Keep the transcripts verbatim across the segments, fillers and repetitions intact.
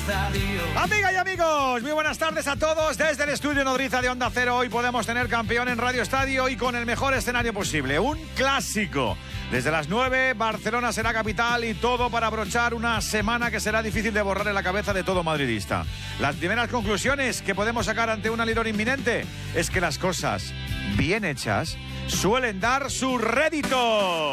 Estadio. Amigas y amigos, muy buenas tardes a todos. Desde el estudio Nodriza de Onda Cero, hoy podemos tener campeón en Radio Estadio y con el mejor escenario posible. Un clásico. Desde las nueve, Barcelona será capital y todo para abrochar una semana que será difícil de borrar en la cabeza de todo madridista. Las primeras conclusiones que podemos sacar ante una lidón inminente es que las cosas bien hechas suelen dar su rédito.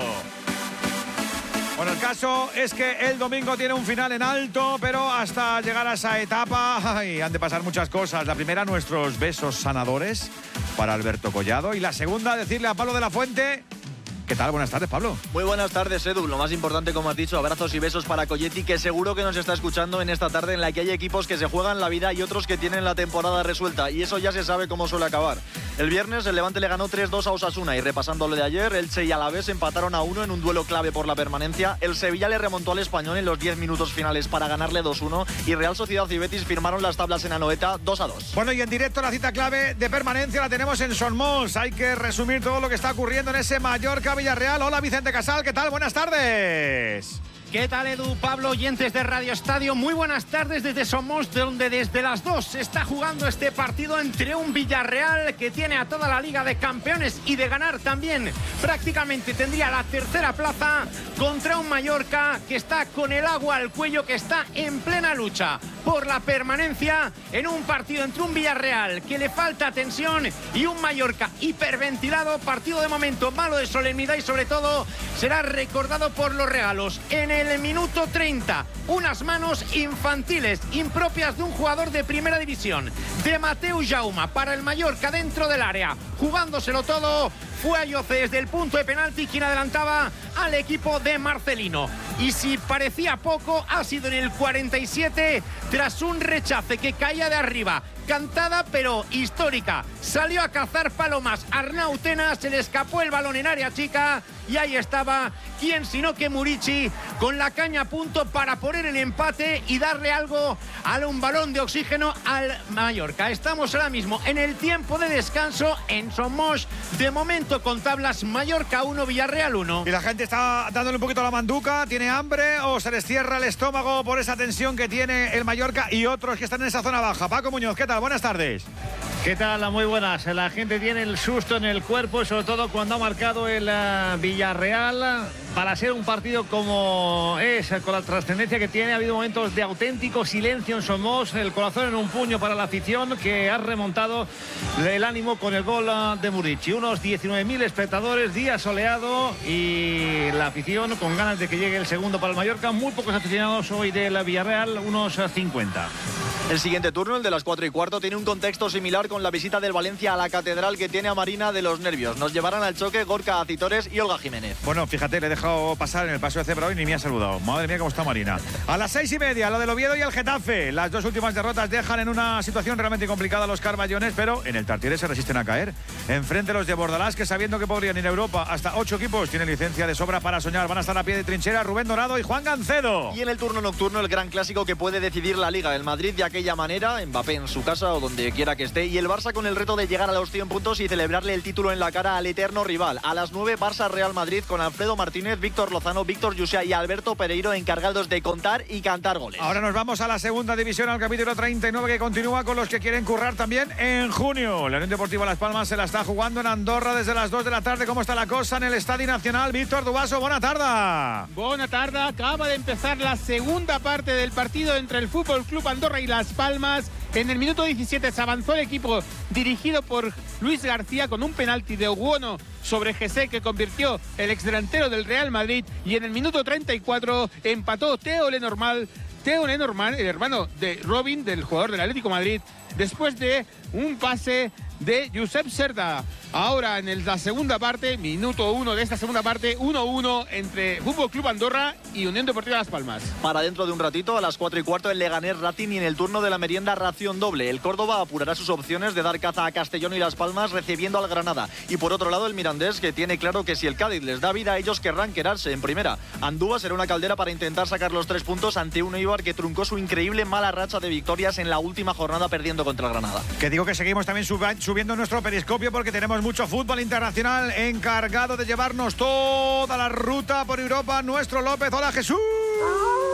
Bueno, el caso es que el domingo tiene un final en alto, pero hasta llegar a esa etapa ay, han de pasar muchas cosas. La primera, nuestros besos sanadores para Alberto Collado. Y la segunda, decirle a Pablo de la Fuente... ¿Qué tal? Buenas tardes, Pablo. Muy buenas tardes, Edu. Lo más importante, como has dicho, abrazos y besos para Colletti, que seguro que nos está escuchando en esta tarde en la que hay equipos que se juegan la vida y otros que tienen la temporada resuelta. Y eso ya se sabe cómo suele acabar. El viernes el Levante le ganó tres dos a Osasuna y repasando lo de ayer, Elche y Alavés empataron a uno en un duelo clave por la permanencia. El Sevilla le remontó al Español en los diez minutos finales para ganarle dos uno y Real Sociedad y Betis firmaron las tablas en Anoeta dos a dos. Bueno, y en directo la cita clave de permanencia la tenemos en Son Mos. Hay que resumir todo lo que está ocurriendo en ese Mallorca-Villarreal. Hola, Vicente Casal, ¿qué tal? Buenas tardes. ¿Qué tal, Edu, Pablo, oyentes de Radio Estadio? Muy buenas tardes desde Somos, donde desde las dos se está jugando este partido entre un Villarreal que tiene a toda la Liga de Campeones y de ganar también prácticamente tendría la tercera plaza contra un Mallorca que está con el agua al cuello, que está en plena lucha por la permanencia en un partido entre un Villarreal que le falta tensión y un Mallorca hiperventilado. Partido de momento malo de solemnidad y sobre todo será recordado por los regalos. En el minuto treinta, unas manos infantiles impropias de un jugador de primera división, de Mateu Jauma, para el Mallorca dentro del área, jugándoselo todo. Fue Ayoce desde el punto de penalti quien adelantaba al equipo de Marcelino. Y si parecía poco, ha sido en el cuarenta y siete, tras un rechace que caía de arriba, cantada pero histórica. Salió a cazar palomas Arnau Tena, se le escapó el balón en área chica y ahí estaba, quién sino que Murici, con la caña a punto para poner el empate y darle algo a un balón de oxígeno al Mallorca. Estamos ahora mismo en el tiempo de descanso en Somos, de momento con tablas Mallorca uno, Villarreal uno. Y la gente está dándole un poquito a la manduca, ¿tiene hambre o se les cierra el estómago por esa tensión que tiene el Mallorca y otros que están en esa zona baja? Paco Muñoz, ¿qué tal? Buenas tardes. ¿Qué tal? Muy buenas. La gente tiene el susto en el cuerpo, sobre todo cuando ha marcado el uh, Villarreal. Para ser un partido como es, con la trascendencia que tiene, ha habido momentos de auténtico silencio en Somos, el corazón en un puño para la afición, que ha remontado el ánimo con el gol de Murici. Unos diecinueve mil espectadores, día soleado y la afición con ganas de que llegue el segundo para el Mallorca. Muy pocos aficionados hoy del Villarreal, unos cincuenta. El siguiente turno, el de las cuatro y cuarto, tiene un contexto similar con la visita del Valencia a la Catedral, que tiene a Marina de los nervios. Nos llevarán al choque Gorka Acitores y Olga Jiménez. Bueno, fíjate, le he dejado pasar en el paso de cebra hoy y ni me ha saludado. Madre mía, cómo está Marina. A las seis y media, lo del Oviedo y el Getafe. Las dos últimas derrotas dejan en una situación realmente complicada a los carballones, pero en el Tartiere se resisten a caer. Enfrente los de Bordalás, que sabiendo que podrían ir a Europa, hasta ocho equipos tienen licencia de sobra para soñar. Van a estar a pie de trinchera Rubén Dorado y Juan Gancedo. Y en el turno nocturno, el gran clásico que puede decidir la Liga. El Madrid de aquella manera, en Mbappé en su casa o donde quiera que esté, y el Barça con el reto de llegar a los cien puntos y celebrarle el título en la cara al eterno rival. A las nueve, Barça-Real Madrid con Alfredo Martínez, Víctor Lozano, Víctor Yusia y Alberto Pereiro encargados de contar y cantar goles. Ahora nos vamos a la segunda división, al capítulo treinta y nueve, que continúa con los que quieren currar también en junio. La Unión Deportiva Las Palmas se la está jugando en Andorra desde las dos de la tarde. ¿Cómo está la cosa en el Estadio Nacional? Víctor Dubaso, buena tarde. Buena tarde, acaba de empezar la segunda parte del partido entre el Fútbol Club Andorra y Las Palmas. En el minuto diecisiete se avanzó el equipo dirigido por Luis García con un penalti de Oguono sobre Jesse, que convirtió el exdelantero del Real Madrid, y en el minuto treinta y cuatro empató Teo Lenormand, Teo Lenormand, el hermano de Robin, del jugador del Atlético de Madrid, después de un pase de Josep Cerda. Ahora en el, la segunda parte, minuto uno de esta segunda parte, uno uno entre Fútbol Club Andorra y Unión Deportiva Las Palmas. Para dentro de un ratito, a las cuatro y cuarto, el Leganés Racing, y en el turno de la merienda, ración doble. El Córdoba apurará sus opciones de dar caza a Castellón y Las Palmas, recibiendo al Granada. Y por otro lado, el Mirandés, que tiene claro que si el Cádiz les da vida, ellos querrán quedarse en primera. Andúa será una caldera para intentar sacar los tres puntos ante un Eibar que truncó su increíble mala racha de victorias en la última jornada, perdiendo contra el Granada. Que digo que seguimos también sub subiendo nuestro periscopio, porque tenemos mucho fútbol internacional encargado de llevarnos toda la ruta por Europa. Nuestro López. Hola, Jesús. Hola,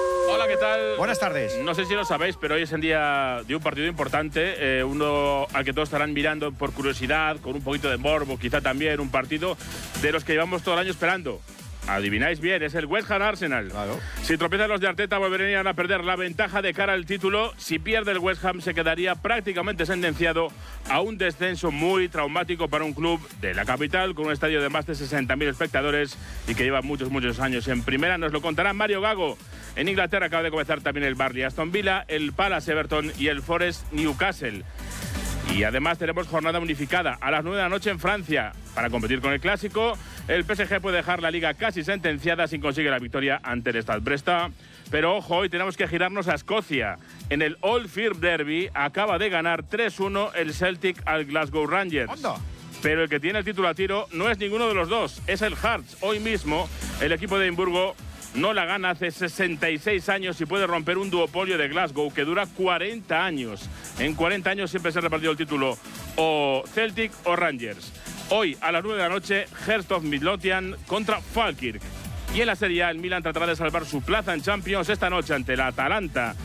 Hola, ¿qué tal? Buenas tardes. No sé si lo sabéis, pero hoy es el día de un partido importante, eh, uno al que todos estarán mirando por curiosidad, con un poquito de morbo, quizá también, un partido de los que llevamos todo el año esperando. Adivináis bien, es el West Ham Arsenal. Claro. Si tropiezan los de Arteta, volverían a perder la ventaja de cara al título. Si pierde el West Ham, se quedaría prácticamente sentenciado a un descenso muy traumático para un club de la capital, con un estadio de más de sesenta mil espectadores y que lleva muchos, muchos años en primera. Nos lo contará Mario Gago. En Inglaterra acaba de comenzar también el Burnley Aston Villa, el Palace Everton y el Forest Newcastle. Y además tenemos jornada unificada a las nueve de la noche en Francia. Para competir con el Clásico, el P S G puede dejar la Liga casi sentenciada si consigue la victoria ante el Stade Bresta. Pero ojo, hoy tenemos que girarnos a Escocia. En el Old Firm Derby acaba de ganar tres uno el Celtic al Glasgow Rangers. ¡Onda! Pero el que tiene el título a tiro no es ninguno de los dos, es el Hearts. Hoy mismo el equipo de Edimburgo no la gana hace sesenta y seis años y puede romper un duopolio de Glasgow que dura cuarenta años. En cuarenta años siempre se ha repartido el título o Celtic o Rangers. Hoy a las nueve de la noche, Hearts of Midlothian contra Falkirk. Y en la Serie A, el Milan tratará de salvar su plaza en Champions esta noche ante la Atalanta.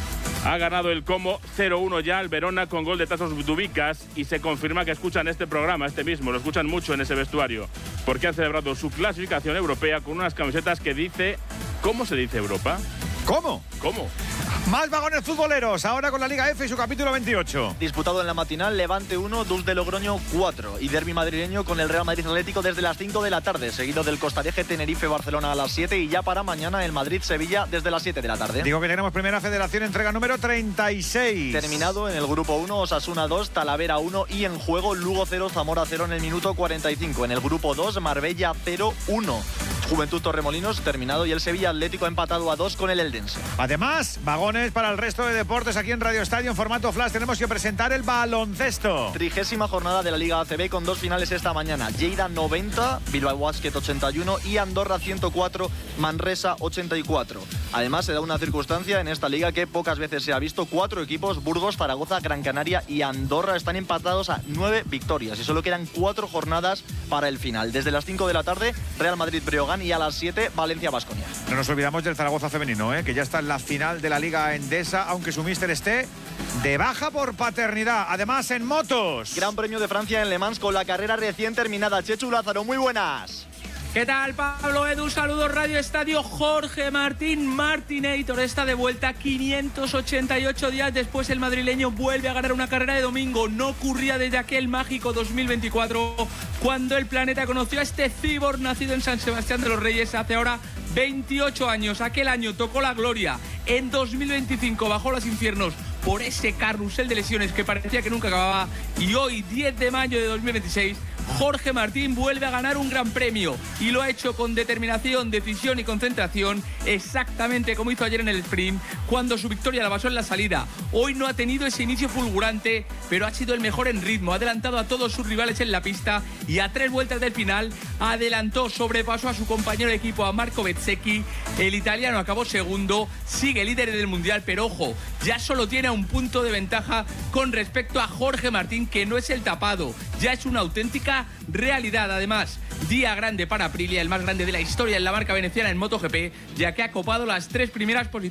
Ha ganado el Como cero uno ya al Verona con gol de Tasos Dubicas y se confirma que escuchan este programa, este mismo, lo escuchan mucho en ese vestuario, porque han celebrado su clasificación europea con unas camisetas que dice... ¿Cómo se dice Europa? ¿Cómo? ¿Cómo? Más vagones futboleros, ahora con la Liga F y su capítulo veintiocho. Disputado en la matinal, Levante uno, Dus de Logroño cuatro. Y derbi madrileño con el Real Madrid Atlético desde las cinco de la tarde, seguido del Costareje Tenerife Barcelona a las siete y ya para mañana el Madrid Sevilla desde las siete de la tarde. Digo que tenemos Primera Federación, entrega número treinta y seis. Terminado en el grupo uno, Osasuna dos, Talavera uno y en juego Lugo cero, Zamora cero en el minuto cuarenta y cinco. En el grupo dos, Marbella cero uno. Juventud Torremolinos terminado y el Sevilla Atlético empatado a dos con el Eldense. Además, vagones para el resto de deportes aquí en Radio Estadio en formato flash. Tenemos que presentar el baloncesto. Trigésima jornada de la Liga A C B con dos finales esta mañana. Lleida noventa, Bilbao Basket ochenta y uno y Andorra ciento cuatro, Manresa ochenta y cuatro. Además, se da una circunstancia en esta liga que pocas veces se ha visto. Cuatro equipos, Burgos, Zaragoza, Gran Canaria y Andorra, están empatados a nueve victorias y solo quedan cuatro jornadas para el final. Desde las cinco de la tarde, Real Madrid-Breogán y a las siete, Valencia-Baskonia. No nos olvidamos del Zaragoza femenino, ¿eh? que ya está en la final de la Liga Endesa, aunque su míster esté de baja por paternidad. Además, en motos. Gran Premio de Francia en Le Mans con la carrera recién terminada. Chechu Lázaro, muy buenas. ¿Qué tal, Pablo, Edu? Saludos, Radio Estadio. Jorge Martín Martinator está de vuelta. quinientos ochenta y ocho días después, el madrileño vuelve a ganar una carrera de domingo. No ocurría desde aquel mágico dos mil veinticuatro, cuando el planeta conoció a este cibor nacido en San Sebastián de los Reyes hace ahora veintiocho años. Aquel año tocó la gloria. En dos mil veinticinco bajó los infiernos por ese carrusel de lesiones que parecía que nunca acababa. Y hoy, diez de mayo de dos mil veintiséis, Jorge Martín vuelve a ganar un gran premio y lo ha hecho con determinación, decisión y concentración, exactamente como hizo ayer en el sprint, cuando su victoria la basó en la salida. Hoy no ha tenido ese inicio fulgurante, pero ha sido el mejor en ritmo, ha adelantado a todos sus rivales en la pista y a tres vueltas del final adelantó, sobrepasó a su compañero de equipo, a Marco Bezzecchi. El italiano acabó segundo, sigue líder del mundial, pero ojo, ya solo tiene un punto de ventaja con respecto a Jorge Martín, que no es el tapado, ya es una auténtica realidad. Además, día grande para Aprilia, el más grande de la historia en la marca veneciana en MotoGP, ya que ha copado las tres primeras posiciones